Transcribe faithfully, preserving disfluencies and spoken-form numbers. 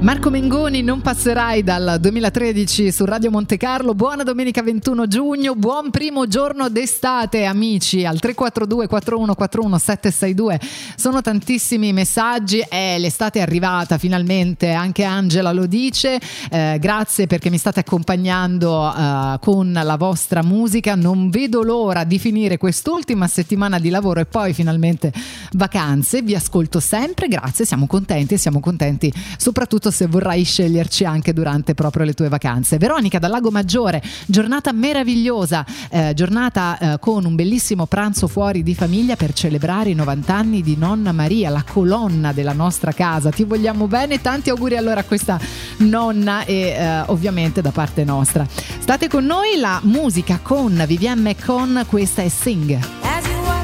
Marco Mengoni, Non passerai, dal duemilatredici su Radio Monte Carlo. Buona domenica ventuno giugno, buon primo giorno d'estate amici. Al tre quattro due quattro uno quattro uno sette sei due sono tantissimi messaggi. Eh, l'estate è arrivata finalmente, anche Angela lo dice. Eh, grazie perché mi state accompagnando eh, con la vostra musica. Non vedo l'ora di finire quest'ultima settimana di lavoro e poi finalmente vacanze. Vi ascolto sempre, grazie, siamo contenti e siamo contenti soprattutto se vorrai sceglierci anche durante proprio le tue vacanze. Veronica dal Lago Maggiore, giornata meravigliosa, eh, giornata eh, con un bellissimo pranzo fuori di famiglia per celebrare i novanta anni di nonna Maria, la colonna della nostra casa. Ti vogliamo bene, tanti auguri allora a questa nonna e eh, ovviamente da parte nostra. State con noi, la musica con Vivienne McCon, questa è Sing.